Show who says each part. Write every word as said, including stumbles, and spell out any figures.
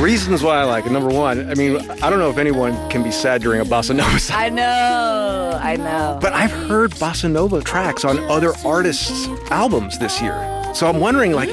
Speaker 1: Reasons why I like it. Number one, I mean, I don't know if anyone can be sad during a bossa nova song.
Speaker 2: I know, I know.
Speaker 1: But I've heard bossa nova tracks on other artists' albums this year. So I'm wondering, like,